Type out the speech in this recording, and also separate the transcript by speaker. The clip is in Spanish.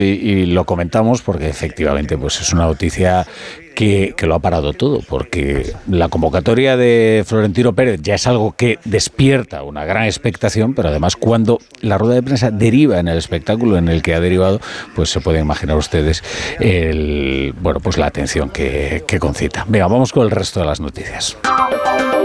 Speaker 1: Y lo comentamos porque efectivamente pues es una noticia que lo ha parado todo, porque la convocatoria de Florentino Pérez ya es algo que despierta una gran expectación, pero además cuando la rueda de prensa deriva en el espectáculo en el que ha derivado, pues se pueden imaginar ustedes pues la atención que concita. Venga, vamos con el resto de las noticias.